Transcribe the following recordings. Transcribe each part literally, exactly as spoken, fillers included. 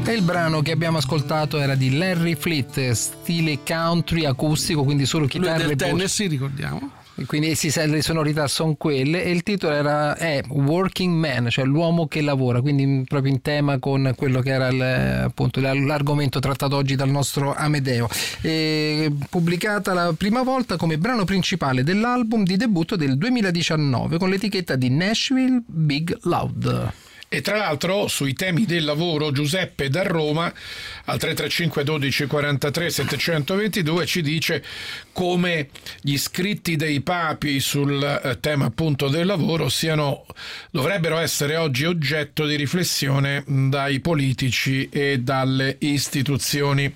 E il brano che abbiamo ascoltato era di Larry Fleet, stile country acustico, quindi solo chitarre e voce. Del Tennessee, ricordiamo. Quindi sì, le sonorità sono quelle, e il titolo era è Working Man, cioè l'uomo che lavora, quindi proprio in tema con quello che era il, appunto l'argomento trattato oggi dal nostro Amedeo. E pubblicata la prima volta come brano principale dell'album di debutto del duemiladiciannove con l'etichetta di Nashville Big Loud. E tra l'altro sui temi del lavoro Giuseppe da Roma al tre tre cinque dodici quarantatré settecentoventidue ci dice come gli scritti dei papi sul tema appunto del lavoro siano dovrebbero essere oggi oggetto di riflessione dai politici e dalle istituzioni.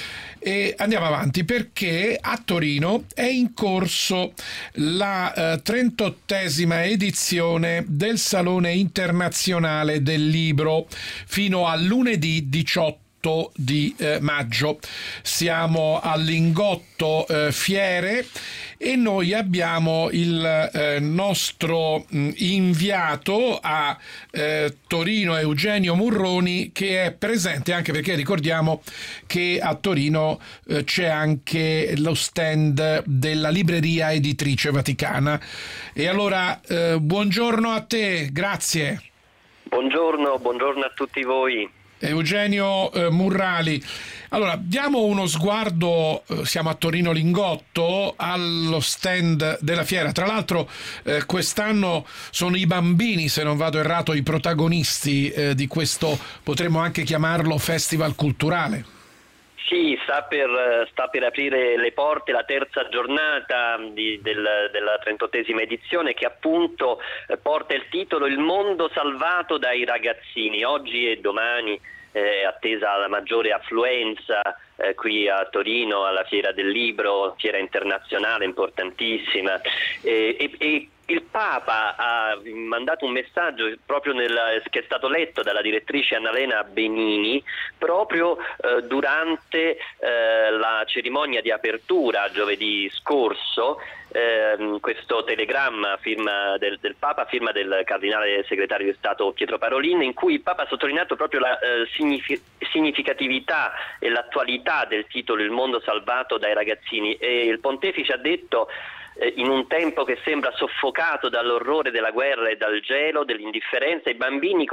E andiamo avanti perché a Torino è in corso la eh, trentottesima edizione del Salone Internazionale del Libro fino a lunedì diciotto di eh, maggio. Siamo al Lingotto eh, Fiere e noi abbiamo il eh, nostro mh, inviato a eh, Torino, Eugenio Murroni, che è presente anche perché ricordiamo che a Torino eh, c'è anche lo stand della Libreria Editrice Vaticana. E allora eh, buongiorno a te, grazie. Buongiorno, buongiorno a tutti voi. Eugenio eh, Murrali. Allora, diamo uno sguardo, eh, siamo a Torino Lingotto, allo stand della fiera. Tra l'altro eh, quest'anno sono i bambini, se non vado errato, i protagonisti eh, di questo, potremmo anche chiamarlo festival culturale. Sì, sta per, sta per aprire le porte la terza giornata di, del, della trentottesima edizione, che appunto eh, porta il titolo Il mondo salvato dai ragazzini. Oggi e domani è attesa la maggiore affluenza eh, qui a Torino alla Fiera del Libro, fiera internazionale importantissima. E, e, e il Papa ha mandato un messaggio proprio nel, che è stato letto dalla direttrice Annalena Benini proprio eh, durante eh, la cerimonia di apertura giovedì scorso. Eh, questo telegramma firma del, del Papa, firma del cardinale segretario di Stato Pietro Parolin, in cui il Papa ha sottolineato proprio la eh, signifi- significatività e l'attualità del titolo Il mondo salvato dai ragazzini, e il pontefice ha detto: in un tempo che sembra soffocato dall'orrore della guerra e dal gelo, dell'indifferenza, i bambini